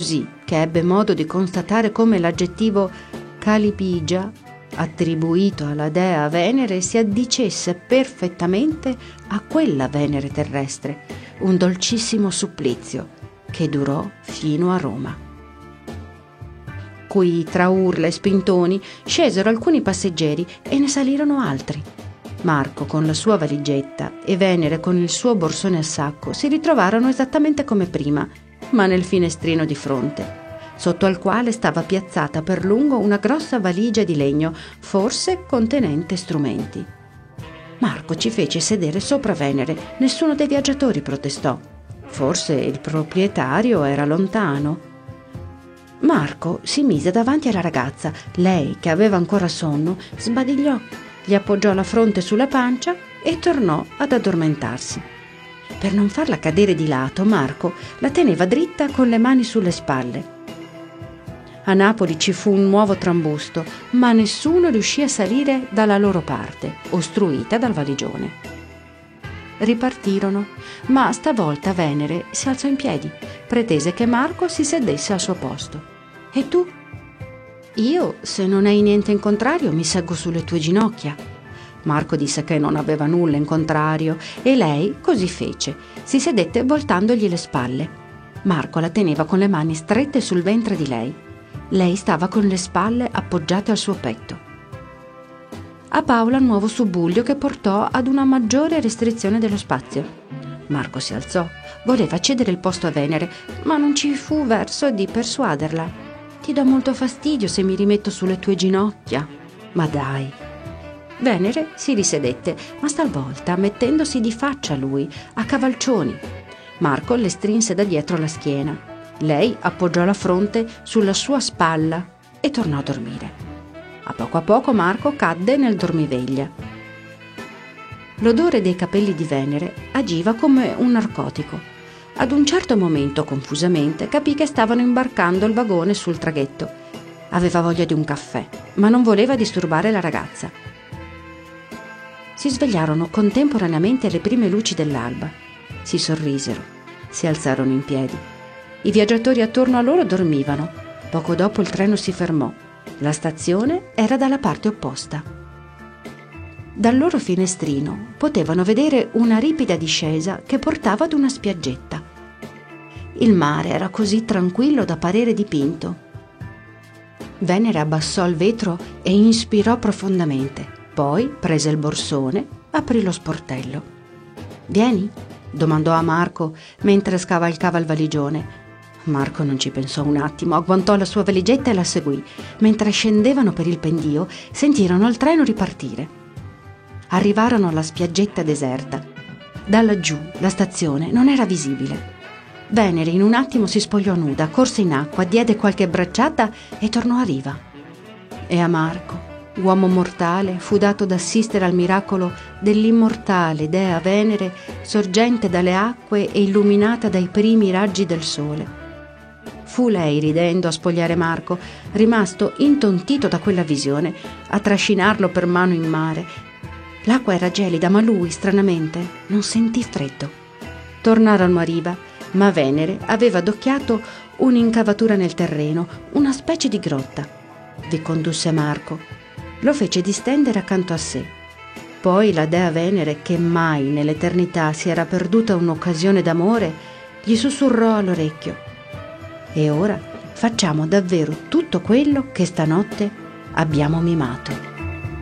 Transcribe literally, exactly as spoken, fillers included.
così che ebbe modo di constatare come l'aggettivo calipigia, attribuito alla dea Venere, si addicesse perfettamente a quella Venere terrestre, un dolcissimo supplizio che durò fino a Roma. Qui, tra urla e spintoni, scesero alcuni passeggeri e ne salirono altri. Marco con la sua valigetta e Venere con il suo borsone a sacco si ritrovarono esattamente come prima, ma nel finestrino di fronte, sotto al quale stava piazzata per lungo una grossa valigia di legno, forse contenente strumenti. Marco ci fece sedere sopra Venere. Nessuno dei viaggiatori protestò. Forse il proprietario era lontano. Marco si mise davanti alla ragazza. Lei, che aveva ancora sonno, sbadigliò, gli appoggiò la fronte sulla pancia e tornò ad addormentarsi. Per non farla cadere di lato, Marco la teneva dritta con le mani sulle spalle. A Napoli ci fu un nuovo trambusto, ma nessuno riuscì a salire dalla loro parte, ostruita dal valigione. Ripartirono, ma stavolta Venere si alzò in piedi, pretese che Marco si sedesse al suo posto. «E tu?» «Io, se non hai niente in contrario, mi seggo sulle tue ginocchia». Marco disse che non aveva nulla in contrario e lei così fece. Si sedette voltandogli le spalle. Marco la teneva con le mani strette sul ventre di lei. Lei stava con le spalle appoggiate al suo petto. A Paola un nuovo subbuglio che portò ad una maggiore restrizione dello spazio. Marco si alzò, voleva cedere il posto a Venere, ma non ci fu verso di persuaderla. «Ti do molto fastidio se mi rimetto sulle tue ginocchia». «Ma dai». Venere si risedette, ma stavolta mettendosi di faccia a lui, a cavalcioni. Marco le strinse da dietro la schiena. Lei appoggiò la fronte sulla sua spalla e tornò a dormire. A poco a poco Marco cadde nel dormiveglia. L'odore dei capelli di Venere agiva come un narcotico. Ad un certo momento, confusamente, capì che stavano imbarcando il vagone sul traghetto. Aveva voglia di un caffè, ma non voleva disturbare la ragazza. Si svegliarono contemporaneamente le prime luci dell'alba. Si sorrisero, si alzarono in piedi. I viaggiatori attorno a loro dormivano. Poco dopo il treno si fermò. La stazione era dalla parte opposta. Dal loro finestrino potevano vedere una ripida discesa che portava ad una spiaggetta. Il mare era così tranquillo da parere dipinto. Venere abbassò il vetro e inspirò profondamente. Poi prese il borsone, aprì lo sportello. «Vieni?» domandò a Marco mentre scavalcava il valigione. Marco non ci pensò un attimo, agguantò la sua valigetta e la seguì. Mentre scendevano per il pendio, sentirono il treno ripartire. Arrivarono alla spiaggetta deserta. Da laggiù la stazione non era visibile. Venere in un attimo si spogliò nuda, corse in acqua, diede qualche bracciata e tornò a riva. E a Marco, uomo mortale, fu dato d'assistere al miracolo dell'immortale dea Venere, sorgente dalle acque e illuminata dai primi raggi del sole. Fu lei, ridendo, a spogliare Marco, rimasto intontito da quella visione, a trascinarlo per mano in mare. L'acqua era gelida, ma lui, stranamente, non sentì freddo. Tornarono a riva, ma Venere aveva adocchiato un'incavatura nel terreno, una specie di grotta. Vi condusse Marco. Lo fece distendere accanto a sé. Poi la dea Venere, che mai nell'eternità si era perduta un'occasione d'amore, gli sussurrò all'orecchio: «E ora facciamo davvero tutto quello che stanotte abbiamo mimato».